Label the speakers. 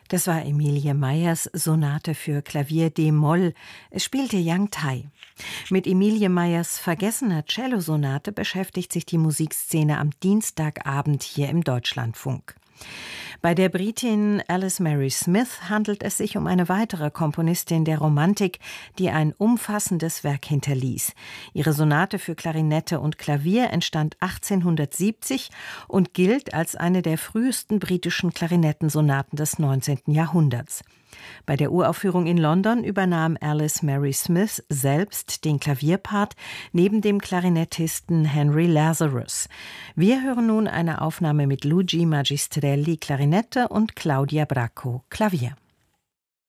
Speaker 1: Das war Emilie Meyers Sonate für Klavier d-Moll. Es spielte Yang Tai. Mit Emilie Meyers vergessener Cellosonate beschäftigt sich die Musikszene am Dienstagabend hier im Deutschlandfunk. Bei der Britin Alice Mary Smith handelt es sich um eine weitere Komponistin der Romantik, die ein umfassendes Werk hinterließ. Ihre Sonate für Klarinette und Klavier entstand 1870 und gilt als eine der frühesten britischen Klarinettensonaten des 19. Jahrhunderts. Bei der Uraufführung in London übernahm Alice Mary Smith selbst den Klavierpart neben dem Klarinettisten Henry Lazarus. Wir hören nun eine Aufnahme mit Luigi Magistrelli Klarinette und Claudia Bracco Klavier.